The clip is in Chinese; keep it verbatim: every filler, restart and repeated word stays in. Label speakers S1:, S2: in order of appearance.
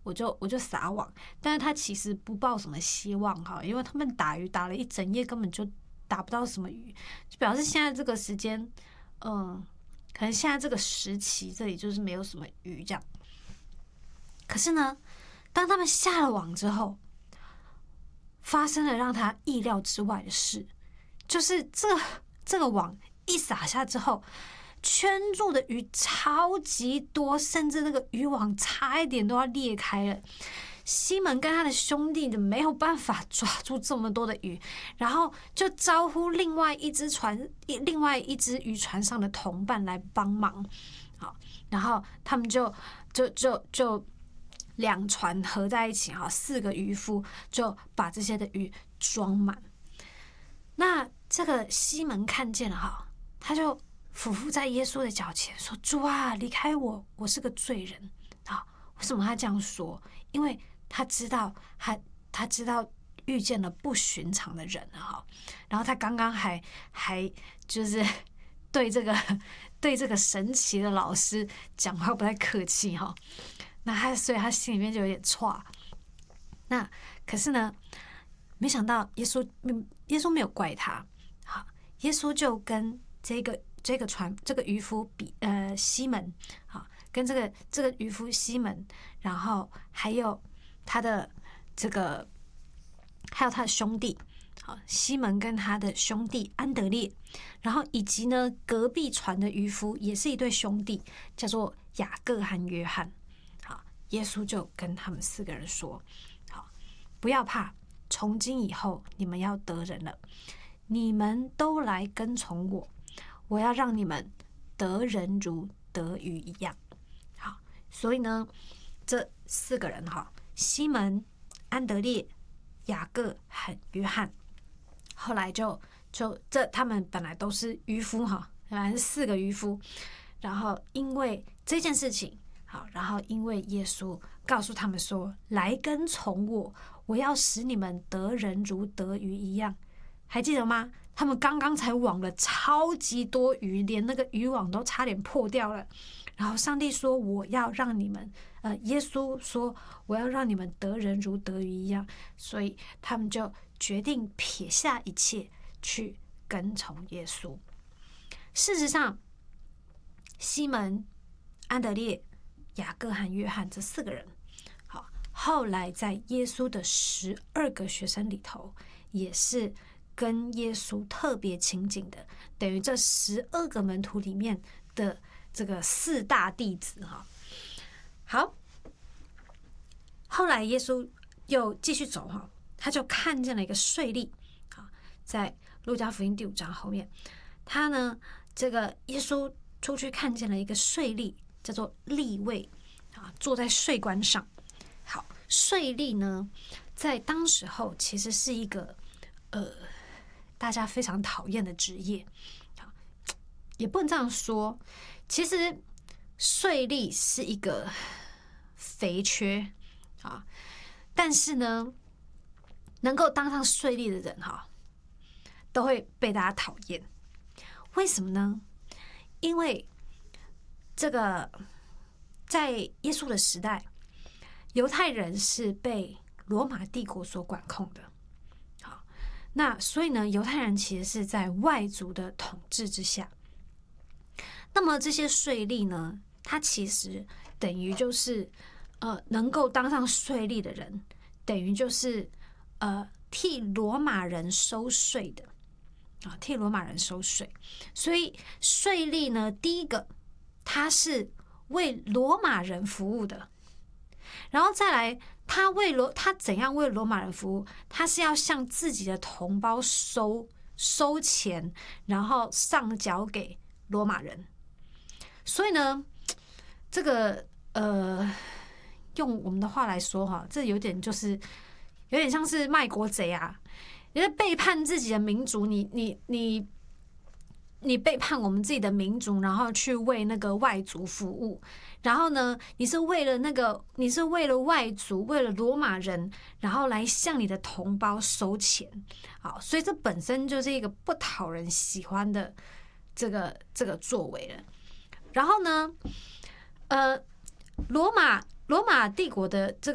S1: 我就我就撒网。但是他其实不抱什么希望哈，因为他们打鱼打了一整夜，根本就打不到什么鱼，就表示现在这个时间，嗯，可能现在这个时期这里就是没有什么鱼这样。可是呢，当他们下了网之后，发生了让他意料之外的事，就是这个这个网一撒下之后，圈住的鱼超级多，甚至那个渔网差一点都要裂开了。西门跟他的兄弟就没有办法抓住这么多的鱼，然后就招呼另外一只船、另外一只渔船上的同伴来帮忙。好，然后他们就就就就两船合在一起，哈，四个渔夫就把这些的鱼装满。那这个西门看见了哈，他就俯伏在耶稣的脚前说：“主啊，离开我，我是个罪人。”啊，为什么他这样说？因为他知道他他知道遇见了不寻常的人了哈。然后他刚刚还还就是对这个对这个神奇的老师讲话不太客气哈。那他所以他心里面就有点挫。那可是呢，没想到耶稣耶稣没有怪他。好，耶稣就跟这个这个船这个渔夫比呃西门，好，跟这个这个渔夫西门，然后还有他的这个还有他的兄弟，好，西门跟他的兄弟安德烈，然后以及呢隔壁船的渔夫也是一对兄弟，叫做雅各和约翰。好，耶稣就跟他们四个人说：好，不要怕，从今以后你们要得人了，你们都来跟从我，我要让你们得人如得鱼一样。好，所以呢，这四个人哈，西门、安德烈、雅各和约翰，后来就就这他们本来都是渔夫哈，本来是四个渔夫，然后因为这件事情，好，然后因为耶稣告诉他们说：来跟从我，我要使你们得人如得鱼一样。还记得吗？他们刚刚才网了超级多鱼，连那个渔网都差点破掉了。然后上帝说：我要让你们，呃，耶稣说我要让你们得人如得鱼一样。所以他们就决定撇下一切，去跟从耶稣。事实上，西门、安德烈、雅各和约翰这四个人，好，后来在耶稣的十二个学生里头，也是跟耶稣特别亲近的，等于这十二个门徒里面的这个四大弟子哈。好，后来耶稣又继续走哈，他就看见了一个税吏，好，在路加福音第五章后面，他呢，这个耶稣出去看见了一个税吏，叫做利未啊，坐在税关上。好，税吏呢，在当时候其实是一个呃。大家非常讨厌的职业，也不能这样说。其实税吏是一个肥缺啊，但是呢，能够当上税吏的人哈，都会被大家讨厌。为什么呢？因为这个在耶稣的时代，犹太人是被罗马帝国所管控的。那所以呢，犹太人其实是在外族的统治之下。那么这些税吏呢，他其实等于就是呃，能够当上税吏的人，等于就是呃替罗马人收税的啊，替罗马人收税。所以税吏呢，第一个他是为罗马人服务的，然后再来。他为罗他怎样为罗马人服务？他是要向自己的同胞收收钱，然后上缴给罗马人。所以呢，这个呃，用我们的话来说哈，这有点就是有点像是卖国贼啊！你是背叛自己的民族，你你你你背叛我们自己的民族，然后去为那个外族服务。然后呢，你是为了那个，你是为了外族，为了罗马人，然后来向你的同胞收钱，好，所以这本身就是一个不讨人喜欢的这个这个作为了。然后呢，呃，罗马罗马帝国的这个。